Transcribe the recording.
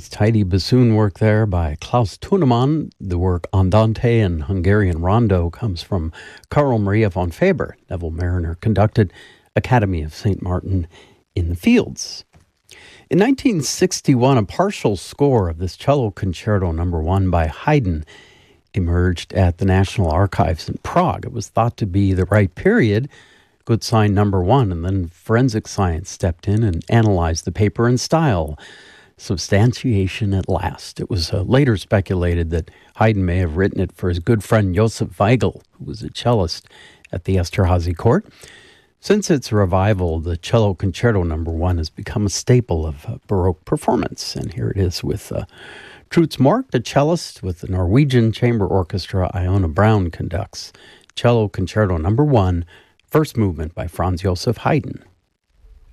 Nice tidy bassoon work there by Klaus Thunemann. The work Andante and Hungarian Rondo comes from Carl Maria von Faber. Neville Mariner conducted Academy of St. Martin in the Fields. In 1961, a partial score of this cello concerto number 1 by Haydn emerged at the National Archives in Prague. It was thought to be the right period, good sign number 1, and then forensic science stepped in and analyzed the paper and style. Substantiation at last. It was later speculated that Haydn may have written it for his good friend Josef Weigl, who was a cellist at the Esterházy court. Since its revival, the cello concerto number 1 has become a staple of Baroque performance. And here it is with Truls Mork, the cellist, with the Norwegian Chamber Orchestra. Iona Brown conducts cello concerto number 1, first movement by Franz Joseph Haydn.